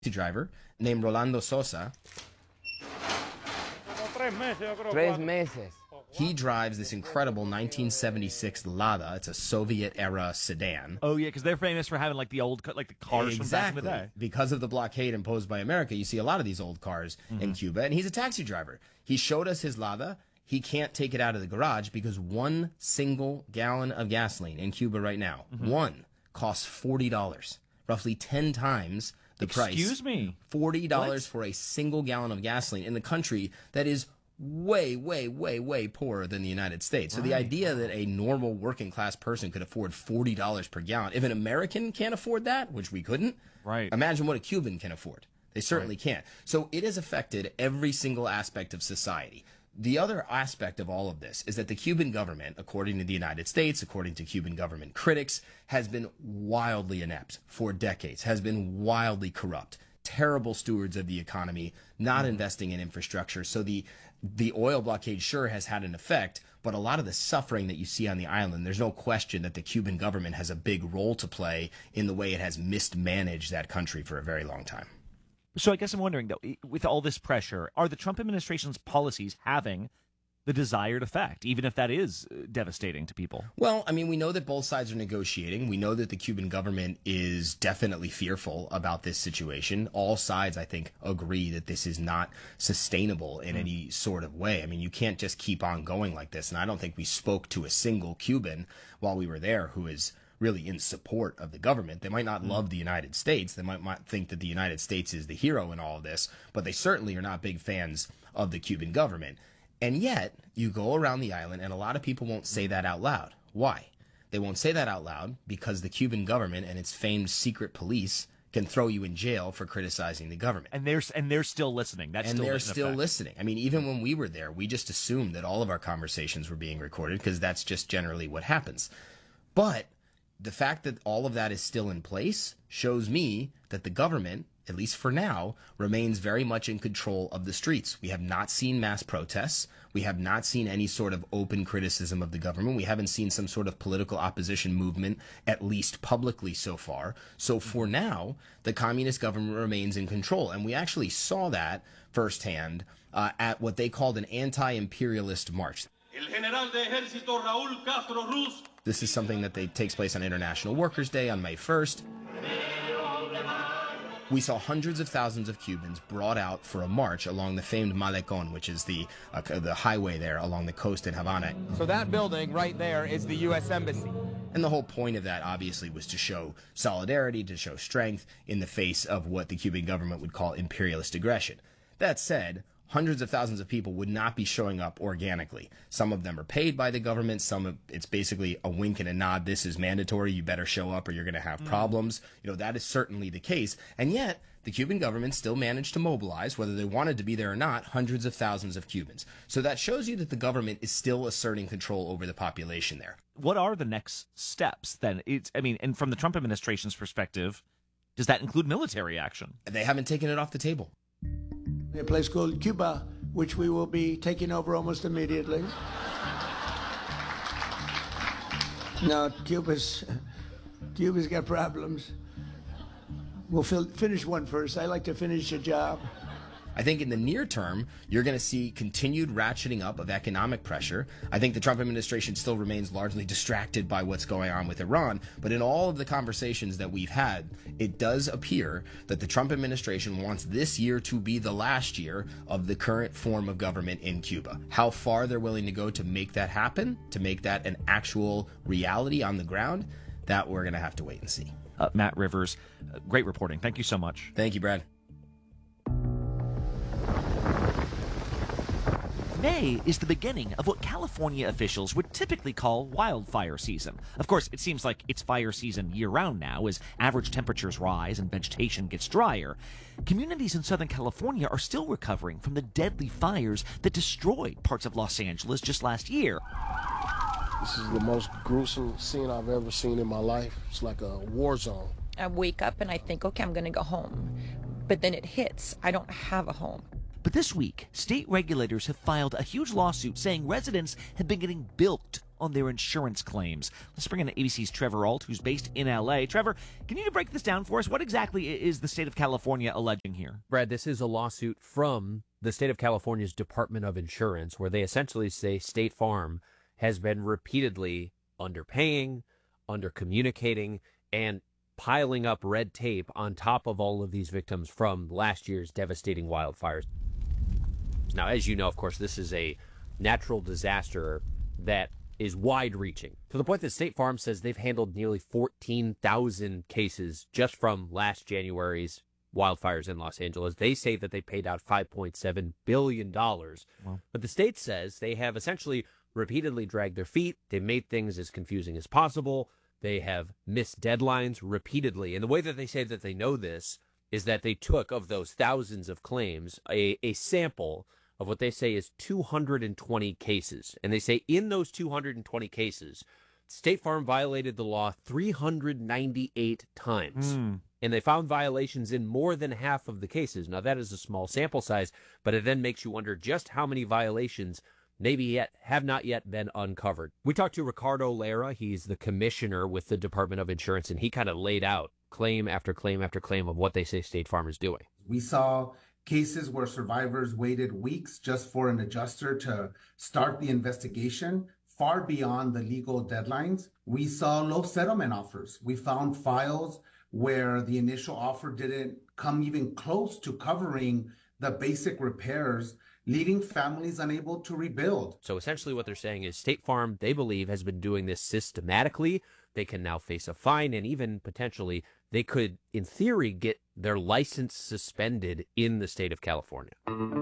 driver named Rolando Sosa. 3 meses. He drives this incredible 1976 Lada. It's a Soviet-era sedan. Oh, yeah, because they're famous for having, like, the old, like, the cars from back in the day. Because of the blockade imposed by America, you see a lot of these old cars in Cuba, and he's a taxi driver. He showed us his Lada. He can't take it out of the garage because 1 single gallon of gasoline in Cuba right now, one, costs $40, roughly 10 times the price. Excuse me? $40 for a single gallon of gasoline in the country that is way, way, way, way poorer than the United States. So the idea that a normal working class person could afford $40 per gallon, if an American can't afford that, which we couldn't, imagine what a Cuban can afford. They certainly can't. So it has affected every single aspect of society. The other aspect of all of this is that the Cuban government, according to the United States, according to Cuban government critics, has been wildly inept for decades, has been wildly corrupt, terrible stewards of the economy, not investing in infrastructure. So the oil blockade sure has had an effect, but a lot of the suffering that you see on the island, there's no question that the Cuban government has a big role to play in the way it has mismanaged that country for a very long time. So I guess I'm wondering, though, with all this pressure, are the Trump administration's policies having the desired effect, even if that is devastating to people? Well, I mean, we know that both sides are negotiating. We know that the Cuban government is definitely fearful about this situation. All sides, I think, agree that this is not sustainable in any sort of way. I mean, you can't just keep on going like this. And I don't think we spoke to a single Cuban while we were there who is really in support of the government. They might not love the United States. They might think that the United States is the hero in all of this, but they certainly are not big fans of the Cuban government. And yet, you go around the island, and a lot of people won't say that out loud. Why? They won't say that out loud because the Cuban government and its famed secret police can throw you in jail for criticizing the government. And they're still listening. They're still listening. I mean, even when we were there, we just assumed that all of our conversations were being recorded because that's just generally what happens. But the fact that all of that is still in place shows me that the government, at least for now, remains very much in control of the streets. We have not seen mass protests. We have not seen any sort of open criticism of the government. We haven't seen some sort of political opposition movement, at least publicly so far. So for now, the communist government remains in control. And we actually saw that firsthand at what they called an anti-imperialist march. El general de ejército Raúl Castro Ruz. This is something that takes place on International Workers' Day on May 1st. We saw hundreds of thousands of Cubans brought out for a march along the famed Malecón, which is the highway there along the coast in Havana. So that building right there is the U.S. Embassy. And the whole point of that, obviously, was to show solidarity, to show strength in the face of what the Cuban government would call imperialist aggression. That said, hundreds of thousands of people would not be showing up organically. Some of them are paid by the government. It's basically a wink and a nod. This is mandatory. You better show up or you're going to have problems. You know, that is certainly the case. And yet, the Cuban government still managed to mobilize, whether they wanted to be there or not, hundreds of thousands of Cubans. So that shows you that the government is still asserting control over the population there. What are the next steps then? And from the Trump administration's perspective, does that include military action? They haven't taken it off the table. A place called Cuba, which we will be taking over almost immediately. No, Cuba's got problems. We'll finish one first. I like to finish a job. I think in the near term, you're going to see continued ratcheting up of economic pressure. I think the Trump administration still remains largely distracted by what's going on with Iran. But in all of the conversations that we've had, it does appear that the Trump administration wants this year to be the last year of the current form of government in Cuba. How far they're willing to go to make that happen, to make that an actual reality on the ground, that we're going to have to wait and see. Matt Rivers, great reporting. Thank you so much. Thank you, Brad. May is the beginning of what California officials would typically call wildfire season. Of course, it seems like it's fire season year-round now as average temperatures rise and vegetation gets drier. Communities in Southern California are still recovering from the deadly fires that destroyed parts of Los Angeles just last year. This is the most gruesome scene I've ever seen in my life. It's like a war zone. I wake up and I think, okay, I'm going to go home. But then it hits. I don't have a home. But this week, state regulators have filed a huge lawsuit saying residents have been getting bilked on their insurance claims. Let's bring in ABC's Trevor Ault, who's based in L.A. Trevor, can you break this down for us? What exactly is the state of California alleging here? Brad, this is a lawsuit from the state of California's Department of Insurance, where they essentially say State Farm has been repeatedly underpaying, undercommunicating, and piling up red tape on top of all of these victims from last year's devastating wildfires. Now, as you know, of course, this is a natural disaster that is wide-reaching, to the point that State Farm says they've handled nearly 14,000 cases just from last January's wildfires in Los Angeles. They say that they paid out $5.7 billion. Wow. But the state says they have essentially repeatedly dragged their feet. They've made things as confusing as possible. They have missed deadlines repeatedly. And the way that they say that they know this is that they took, of those thousands of claims, a sample of what they say is 220 cases. And they say in those 220 cases, State Farm violated the law 398 times. And they found violations in more than half of the cases. Now, that is a small sample size, but it then makes you wonder just how many violations maybe have not yet been uncovered. We talked to Ricardo Lara. He's the commissioner with the Department of Insurance, and he kind of laid out claim after claim after claim of what they say State Farm is doing. We saw cases where survivors waited weeks just for an adjuster to start the investigation, far beyond the legal deadlines. We saw low settlement offers. We found files where the initial offer didn't come even close to covering the basic repairs, leaving families unable to rebuild. So essentially what they're saying is State Farm, they believe, has been doing this systematically. They can now face a fine, and even potentially they could, in theory, get their license suspended in the state of California.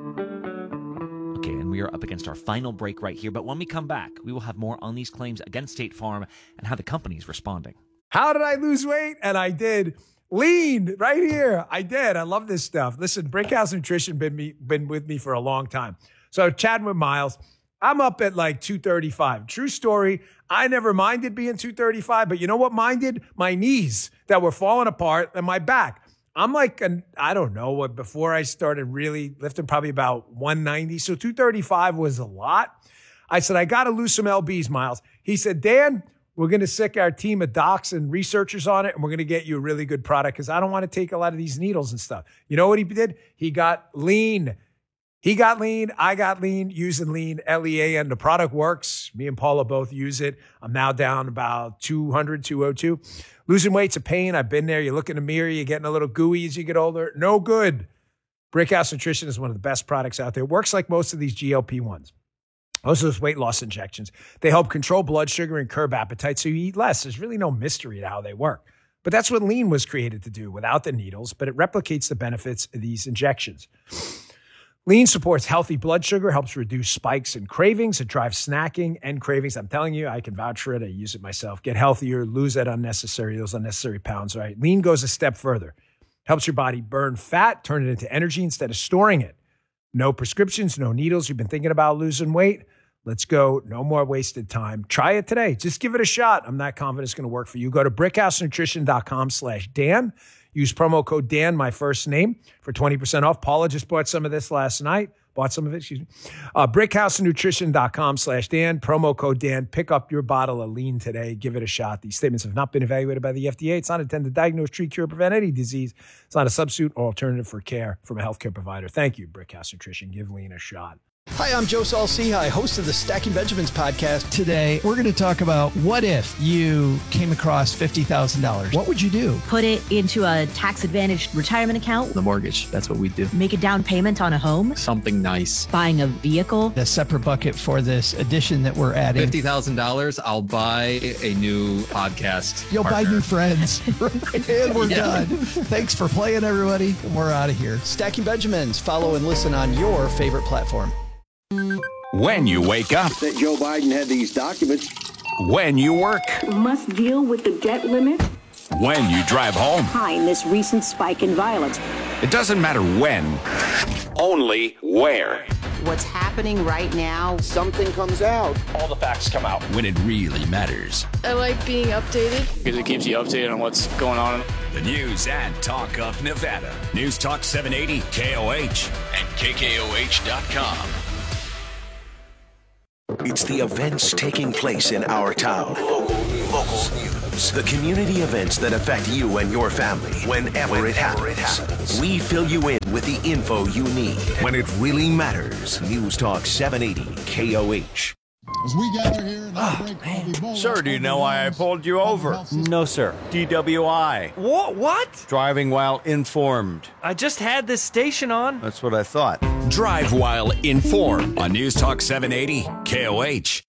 Okay, and we are up against our final break right here. But when we come back, we will have more on these claims against State Farm and how the company is responding. How did I lose weight? And I did. Lean right here. I did. I love this stuff. Listen, Brickhouse Nutrition been with me for a long time. So chatting with Miles, I'm up at like 235. True story. I never minded being 235, but you know what minded? My knees that were falling apart and my back. I'm like, I don't know, before I started really lifting, probably about 190. So 235 was a lot. I said, I got to lose some lbs, Miles. He said, Dan, we're going to sick our team of docs and researchers on it, and we're going to get you a really good product because I don't want to take a lot of these needles and stuff. You know what he did? He got lean. He got lean. I got lean using lean, L-E-A-N. The product works. Me and Paula both use it. I'm now down about 200, 202. Losing weight's a pain. I've been there. You look in the mirror. You're getting a little gooey as you get older. No good. Brickhouse Nutrition is one of the best products out there. It works like most of these GLP-1s. Most of those weight loss injections, they help control blood sugar and curb appetite so you eat less. There's really no mystery to how they work. But that's what lean was created to do without the needles, but it replicates the benefits of these injections. Lean supports healthy blood sugar, helps reduce spikes and cravings. It drives snacking and cravings. I'm telling you, I can vouch for it. I use it myself. Get healthier, lose those unnecessary pounds, right? Lean goes a step further. Helps your body burn fat, turn it into energy instead of storing it. No prescriptions, no needles. You've been thinking about losing weight? Let's go. No more wasted time. Try it today. Just give it a shot. I'm not confident it's going to work for you. Go to brickhousenutrition.com/Dan. Use promo code Dan, my first name, for 20% off. Paula just bought some of this last night. brickhousenutrition.com/Dan. Promo code Dan. Pick up your bottle of lean today. Give it a shot. These statements have not been evaluated by the FDA. It's not intended to diagnose, treat, cure, prevent any disease. It's not a substitute or alternative for care from a healthcare provider. Thank you, Brickhouse Nutrition. Give lean a shot. Hi, I'm Joe Saul-Sehy, host of the Stacking Benjamins podcast. Today, we're going to talk about what if you came across $50,000? What would you do? Put it into a tax-advantaged retirement account. The mortgage, that's what we do. Make a down payment on a home. Something nice. Buying a vehicle. A separate bucket for this addition that we're adding. $50,000, I'll buy a new podcast You'll partner. buy new friends. And we're done. Thanks for playing, everybody. And we're out of here. Stacking Benjamins. Follow and listen on your favorite platform. When you wake up. That Joe Biden had these documents. When you work. Must deal with the debt limit. When you drive home. Behind this recent spike in violence. It doesn't matter when, only where. What's happening right now. Something comes out. All the facts come out. When it really matters. I like being updated. Because it keeps you updated on what's going on. The news and talk of Nevada. News Talk 780 KOH and KKOH.com. It's the events taking place in our town. Local news. The community events that affect you and your family whenever it happens. We fill you in with the info you need when it really matters. News Talk 780 KOH. As we gather here in our break, Sir, do you know why I pulled you over? No, sir. DWI. What? Driving while informed. I just had this station on. That's what I thought. Drive while informed on News Talk 780 KOH.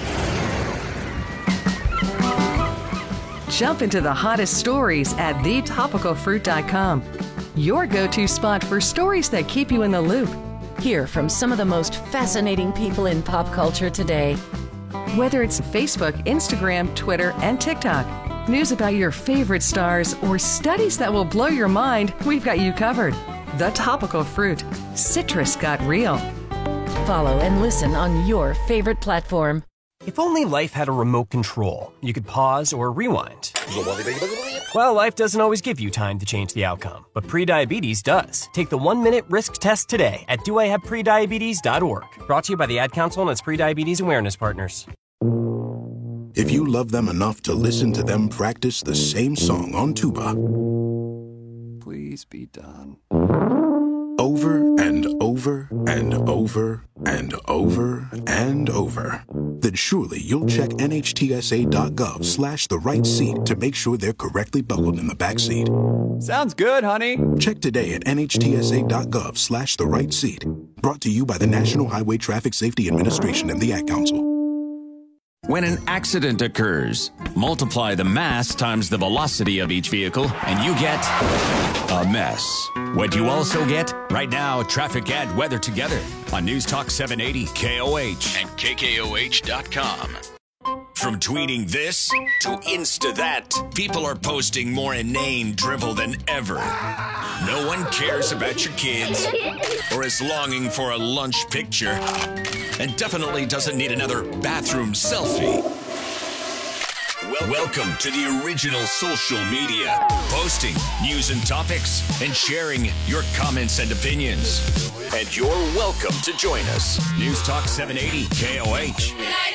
Jump into the hottest stories at thetopicalfruit.com. Your go-to spot for stories that keep you in the loop. Hear from some of the most fascinating people in pop culture today. Whether it's Facebook, Instagram, Twitter, and TikTok, news about your favorite stars, or studies that will blow your mind, we've got you covered. The Topical Fruit. Citrus got real. Follow and listen on your favorite platform. If only life had a remote control, you could pause or rewind. Well, life doesn't always give you time to change the outcome, but prediabetes does. Take the 1-minute risk test today at doihaveprediabetes.org. Brought to you by the Ad Council and its prediabetes awareness partners. If you love them enough to listen to them practice the same song on tuba, please be done. Over and over and over and over and over, then surely you'll check NHTSA.gov/the right seat to make sure they're correctly buckled in the back seat. Sounds good, honey. Check today at NHTSA.gov/the right seat. Brought to you by the National Highway Traffic Safety Administration and the Ad Council. When an accident occurs, multiply the mass times the velocity of each vehicle, and you get a mess. What you also get? Right now, traffic and weather together on News Talk 780 KOH and KKOH.com. From tweeting this to Insta that, people are posting more inane drivel than ever. No one cares about your kids or is longing for a lunch picture and definitely doesn't need another bathroom selfie. Welcome to the original social media, posting news and topics and sharing your comments and opinions. And you're welcome to join us. News Talk 780 KOH.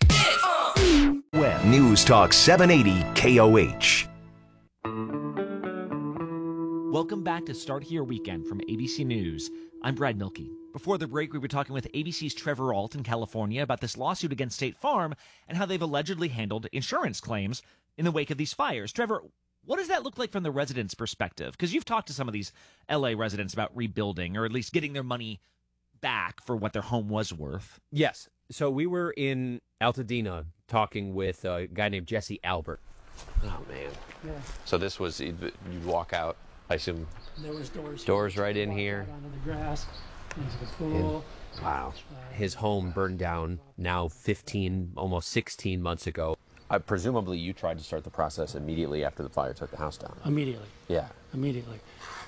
News Talk 780 KOH. Welcome back to Start Your Weekend from ABC News. I'm Brad Milkey. Before the break, we were talking with ABC's Trevor Ault in California about this lawsuit against State Farm and how they've allegedly handled insurance claims in the wake of these fires. Trevor, what does that look like from the residents' perspective? Because you've talked to some of these L.A. residents about rebuilding or at least getting their money back for what their home was worth. Yes. So we were in Altadena talking with a guy named Jesse Albert. Oh, man. Yeah. So this was, you'd walk out, I assume. There was doors right in here. Out onto the grass, into the pool. Wow. His home burned down now 15, almost 16 months ago. Presumably you tried to start the process immediately after the fire took the house down. Immediately. Yeah. Immediately.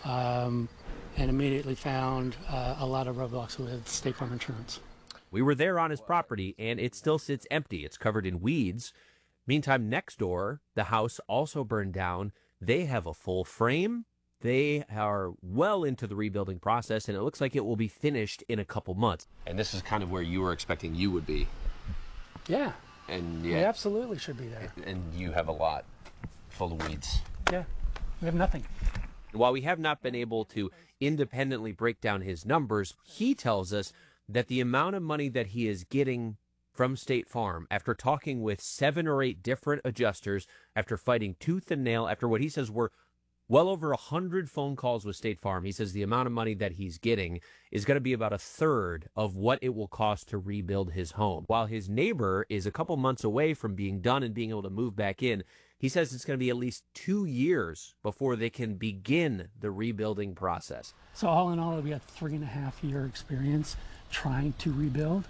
And immediately found a lot of roadblocks with State Farm Insurance. We were there on his property, and it still sits empty. It's covered in weeds. Meantime, next door, the house also burned down. They have a full frame. They are well into the rebuilding process, and it looks like it will be finished in a couple months. And this is kind of where you were expecting you would be. Yeah. And We absolutely should be there. And you have a lot full of weeds. Yeah. We have nothing. While we have not been able to independently break down his numbers, he tells us that the amount of money that he is getting from State Farm, after talking with 7 or 8 different adjusters, after fighting tooth and nail, after what he says were well over 100 phone calls with State Farm, he says the amount of money that he's getting is going to be about a third of what it will cost to rebuild his home. While his neighbor is a couple months away from being done and being able to move back in, he says it's going to be at least 2 years before they can begin the rebuilding process. So all in all, it'll be a 3.5-year experience trying to rebuild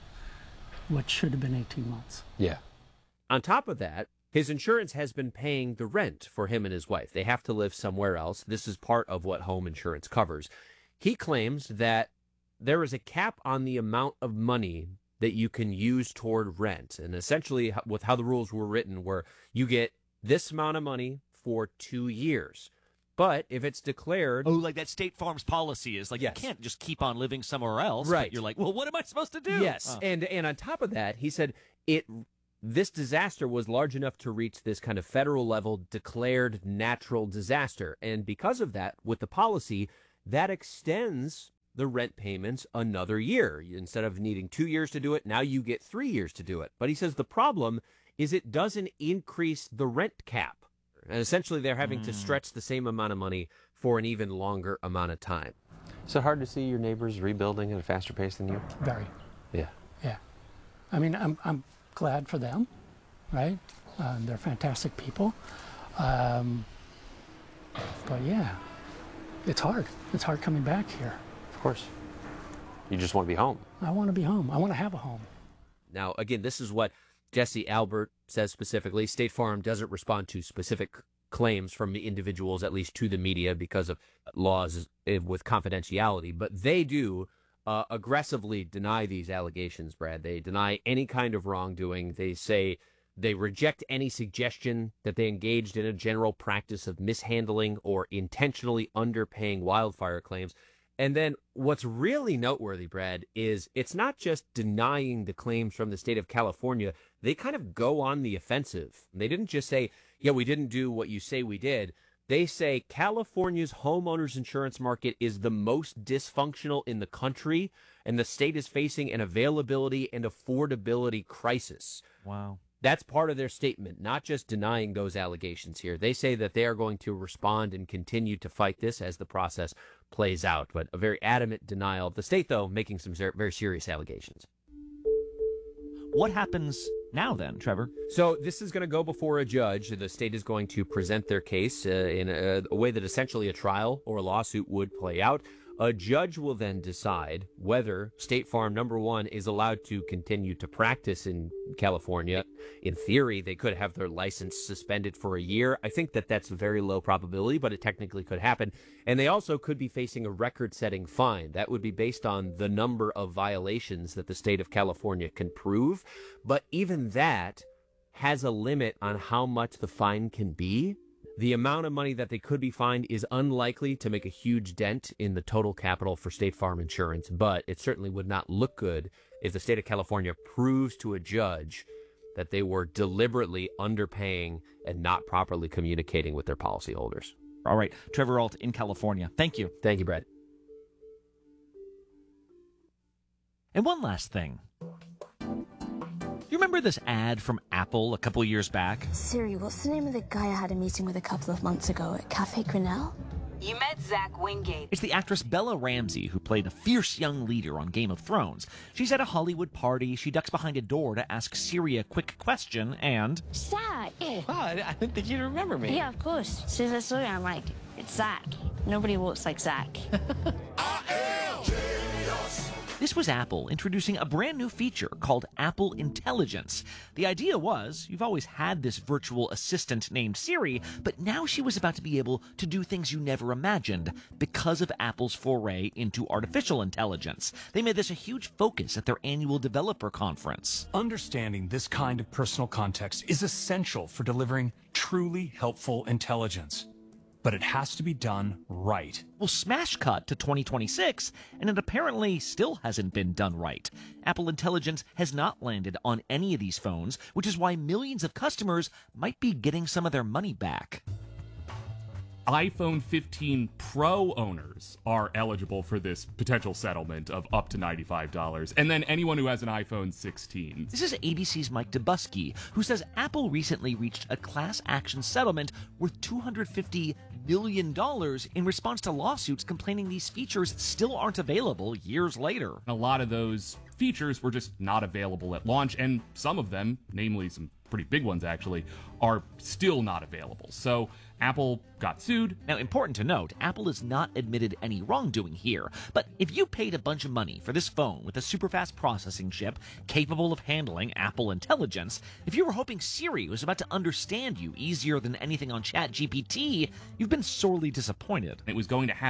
what should have been 18 months. Yeah. On top of that, his insurance has been paying the rent for him and his wife. They have to live somewhere else. This is part of what home insurance covers. He claims that there is a cap on the amount of money that you can use toward rent. And essentially, with how the rules were written, where you get this amount of money for 2 years. But if it's declared... Oh, like that State Farm's policy is like, yes, you can't just keep on living somewhere else. Right. But you're like, well, what am I supposed to do? Yes. And on top of that, he said, This disaster was large enough to reach this kind of federal level declared natural disaster. And because of that, with the policy, that extends the rent payments another year. Instead of needing 2 years to do it, now you get 3 years to do it. But he says the problem is it doesn't increase the rent cap. And essentially, they're having to stretch the same amount of money for an even longer amount of time. Is it hard to see your neighbors rebuilding at a faster pace than you? Very. Yeah. Yeah. I mean, I'm glad for them, right? They're fantastic people. But yeah, it's hard. It's hard coming back here. Of course. You just want to be home. I want to be home. I want to have a home. Now, again, this is what Jesse Albert says specifically. State Farm doesn't respond to specific claims from individuals, at least to the media, because of laws with confidentiality. But they do aggressively deny these allegations, Brad. They deny any kind of wrongdoing. They say they reject any suggestion that they engaged in a general practice of mishandling or intentionally underpaying wildfire claims. And then what's really noteworthy, Brad, is it's not just denying the claims from the state of California. They kind of go on the offensive. They didn't just say, yeah, we didn't do what you say we did. They say California's homeowners insurance market is the most dysfunctional in the country, and the state is facing an availability and affordability crisis. Wow. That's part of their statement, not just denying those allegations here. They say that they are going to respond and continue to fight this as the process plays out. But a very adamant denial of the state, though, making some very serious allegations. What happens now then, Trevor? So this is going to go before a judge. The state is going to present their case in a way that essentially a trial or a lawsuit would play out. A judge will then decide whether State Farm, number one, is allowed to continue to practice in California. In theory, they could have their license suspended for a year. I think that that's a very low probability, but it technically could happen. And they also could be facing a record-setting fine. That would be based on the number of violations that the state of California can prove. But even that has a limit on how much the fine can be. The amount of money that they could be fined is unlikely to make a huge dent in the total capital for State Farm Insurance, but it certainly would not look good if the state of California proves to a judge that they were deliberately underpaying and not properly communicating with their policyholders. All right, Trevor Ault in California. Thank you. Thank you, Brad. And one last thing. You remember this ad from Apple a couple years back? Siri, what's the name of the guy I had a meeting with a couple of months ago at Cafe Grinnell? You met Zach Wingate. It's the actress Bella Ramsey who played a fierce young leader on Game of Thrones. She's at a Hollywood party. She ducks behind a door to ask Siri a quick question, and... Zach! Oh, wow, I didn't think you'd remember me. Yeah, of course. As soon as I saw you, I'm like, it's Zach. Nobody walks like Zach. This was Apple introducing a brand new feature called Apple Intelligence. The idea was, you've always had this virtual assistant named Siri, but now she was about to be able to do things you never imagined because of Apple's foray into artificial intelligence. They made this a huge focus at their annual developer conference. Understanding this kind of personal context is essential for delivering truly helpful intelligence. But it has to be done right. Well, smash cut to 2026, and it apparently still hasn't been done right. Apple Intelligence has not landed on any of these phones, which is why millions of customers might be getting some of their money back. iPhone 15 Pro owners are eligible for this potential settlement of up to $95, and then anyone who has an iPhone 16. This is ABC's Mike Dubusky, who says Apple recently reached a class action settlement worth $250 million in response to lawsuits complaining these features still aren't available years later. A lot of those features were just not available at launch, and some of them, namely some pretty big ones actually, are still not available. So Apple got sued. Now, important to note, Apple has not admitted any wrongdoing here, but if you paid a bunch of money for this phone with a super-fast processing chip capable of handling Apple Intelligence, if you were hoping Siri was about to understand you easier than anything on ChatGPT, you've been sorely disappointed. It was going to have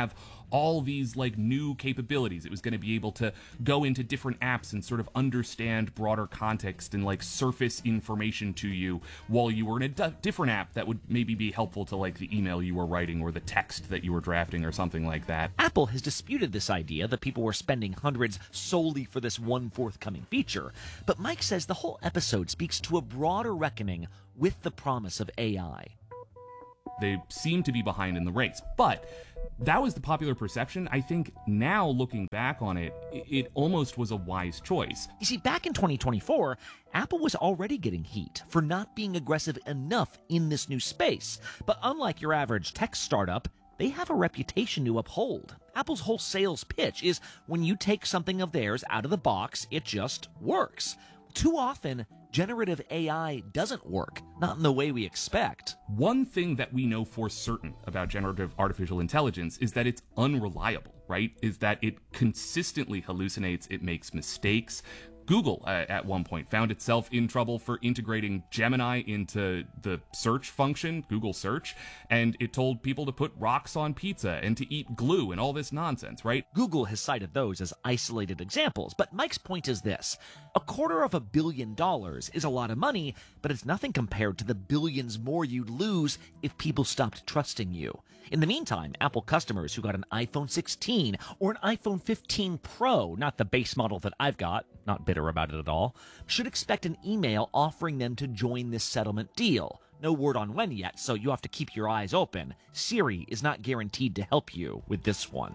all these like new capabilities. It was going to be able to go into different apps and sort of understand broader context and like surface information to you while you were in a different app that would maybe be helpful to like the email you were writing or the text that you were drafting or something like that. Apple has disputed this idea that people were spending hundreds solely for this one forthcoming feature, but Mike says the whole episode speaks to a broader reckoning with the promise of AI. They seem to be behind in the race, but that was the popular perception. I think now, looking back on it, it almost was a wise choice. You see, back in 2024, Apple was already getting heat for not being aggressive enough in this new space. But unlike your average tech startup, they have a reputation to uphold. Apple's whole sales pitch is when you take something of theirs out of the box, it just works. Too often, generative AI doesn't work, not in the way we expect. One thing that we know for certain about generative artificial intelligence is that it's unreliable, right? Is that it consistently hallucinates, it makes mistakes. Google, at one point, found itself in trouble for integrating Gemini into the search function, Google Search, and it told people to put rocks on pizza and to eat glue and all this nonsense, right? Google has cited those as isolated examples, but Mike's point is this. $250 million is a lot of money, but it's nothing compared to the billions more you'd lose if people stopped trusting you. In the meantime, Apple customers who got an iPhone 16 or an iPhone 15 Pro, not the base model that I've got, not bitter about it at all, should expect an email offering them to join this settlement deal. No word on when yet, so you have to keep your eyes open. Siri is not guaranteed to help you with this one.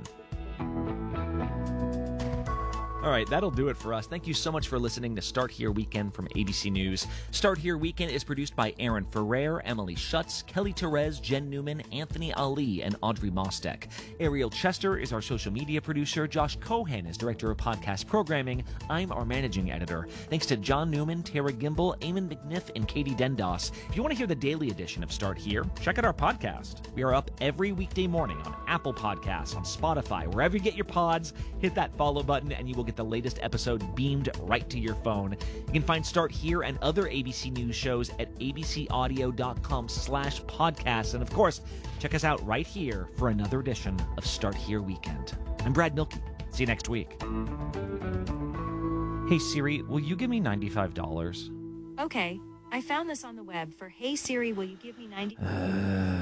All right, that'll do it for us. Thank you so much for listening to Start Here Weekend from ABC News. Start Here Weekend is produced by Aaron Ferrer, Emily Schutz, Kelly Therese, Jen Newman, Anthony Ali, and Audrey Mostek. Ariel Chester is our social media producer. Josh Cohen is director of podcast programming. I'm our managing editor. Thanks to John Newman, Tara Gimbel, Eamon McNiff, and Katie Dendos. If you want to hear the daily edition of Start Here, check out our podcast. We are up every weekday morning on Apple Podcasts, on Spotify, wherever you get your pods. Hit that follow button and you will get the latest episode beamed right to your phone. You can find Start Here and other ABC News shows at abcaudio.com/podcasts. And of course, check us out right here for another edition of Start Here Weekend. I'm Brad Milkey. See you next week. Hey Siri, will you give me $95? Okay, I found this on the web for Hey Siri, will you give me $90?